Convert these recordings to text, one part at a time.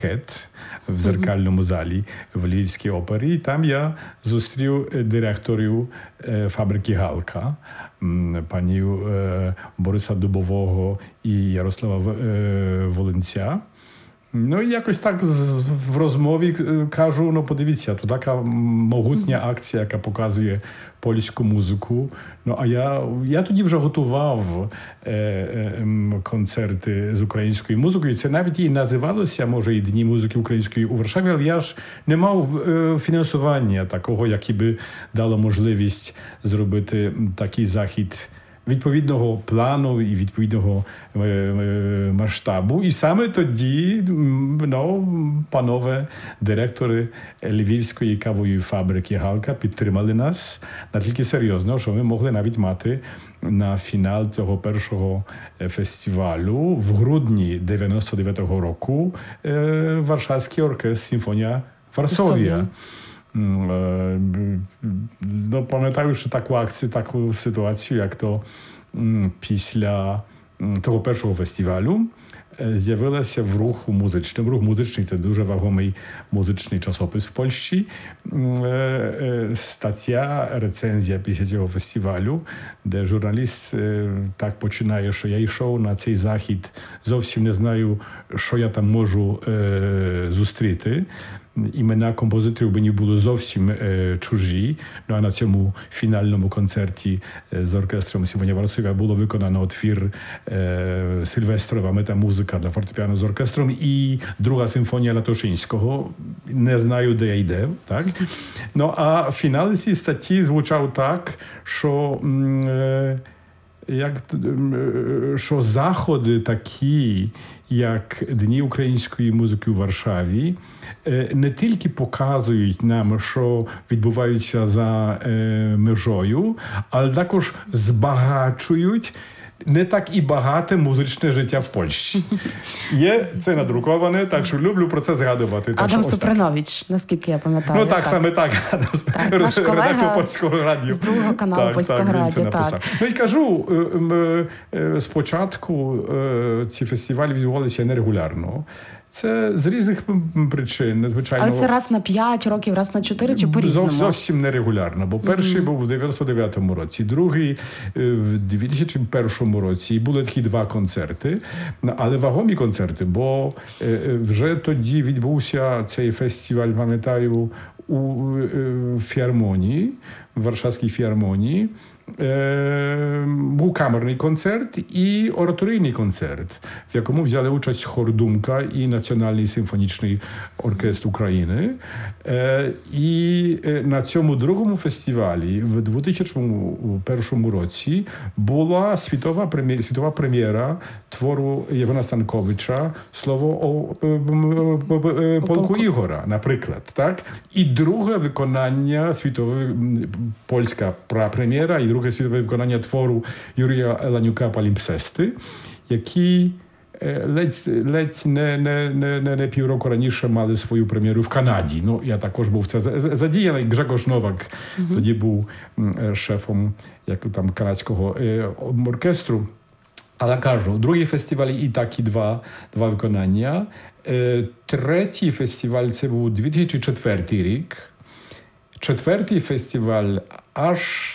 в зеркальному залі в Львівській опері. І там я зустрів директорів фабрики «Галка», пані Бориса Дубового і Ярослава Волинця. Ну, і якось так в розмові кажу, ну, подивіться, тут така могутня акція, яка показує польську музику. Ну, а я тоді вже готував концерти з українською музикою. Це навіть і називалося, може, і Дні музики української у Варшаві, але я ж не мав фінансування такого, яке би дало можливість зробити такий захід відповідного плану і відповідного масштабу. І саме тоді, панове директори Львівської кавової фабрики «Галка» підтримали нас настільки серйозно, що ми могли навіть мати на фінал цього першого фестивалю в грудні 99-го року Варшавський оркестр «Симфонія Варсовія». No, pamiętam taką akcję, taką sytuację, jak to після того першого фестивалю з'явилася в руху музичному. Рух музичний – це дуже вагомий музичний часопис в Польщі. Стаття, рецензія після цього фестивалю, де журналіст так починає, що я йшов на цей захід, зовсім не знаю, що я там можу зустріти. Імена композиторів мені були зовсім чужі. Ну, а на цьому фінальному концерті з оркестром «Симфонія Варсовія» було виконано твір Сильвестрова «Метамузика» для фортепіано з оркестром і друга симфонія Латошинського. Не знаю, де я йде. Так? Ну, а фінал цієї статті звучав так, що заходи такі, як Дні української музики у Варшаві, не тільки показують нам, що відбувається за межою, але також збагачують не так і багате музичне життя в Польщі. Є це надруковане, так що люблю про це згадувати. Адам Супранович, наскільки я пам'ятаю. Ну так, саме так. Наш колега Польського радіо. з другого каналу Польського радіо. Ну і кажу, спочатку ці фестивалі відбувалися нерегулярно. Це з різних причин, звичайно. Але це раз на 5 років, раз на 4 чи по-різному? Зовсім нерегулярно, бо перший був в 99-му році, другий в 2001 році. І були такі 2 концерти, але вагомі концерти, бо вже тоді відбувся цей фестиваль, пам'ятаю, у філармонії, в Варшавській філармонії. Був камерний концерт і ораторійний концерт, в якому взяли участь хор «Думка» і Національний симфонічний оркестр України. І на цьому другому фестивалі в 2001 році була світова прем'єра твору Євгена Станковича «Слово о полку Ігора», наприклад. Так? І друге виконання польська прем'єра, і друге світове виконання твору Юрія Ланюка «Палімпсести», який ледь не півроку раніше мали свою прем'єру в Канаді. Ну, я також був в це задіяний. Грегош Новак тоді був шефом канадського оркестру. Але кажу, другий фестиваль і такі два виконання. Третій фестиваль це був 2004 рік. Четвертий фестиваль аж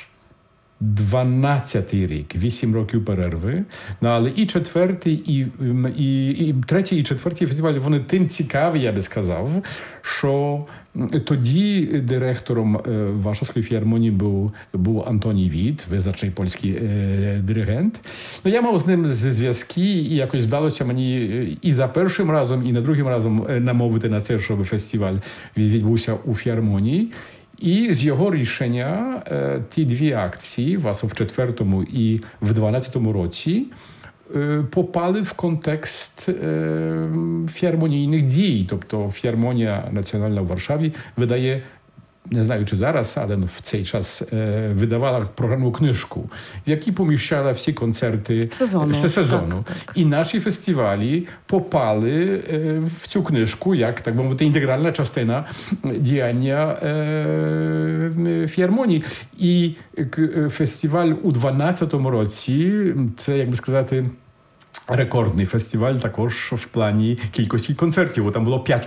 12-й рік, 8 років перерви. Але і четвертий, і третій, і четвертий фестиваль, вони тим цікаві, я би сказав, що тоді директором Варшавської філармонії був Антоній Віт, визначний польський диригент. Ну, я мав з ним зв'язки, і якось вдалося мені і за першим разом, і на другим разом намовити на це, щоб фестиваль відбувся у філармонії. І з його рішення ті 2 акції, в 4-му і в 12-му році, попали в контекст філармонійних дій. Тобто Філармонія Національна в Варшаві видає, не знаю, чи зараз, але в цей час видавала програмну книжку, в якій поміщала всі концерти сезону. Так. І наші фестивалі попали в цю книжку, як, так би мовити, інтегральна частина діяння філармонії. І фестиваль у 12-му році, це, як би сказати, рекордний фестиваль також в плані кількості концертів. Бо там було 5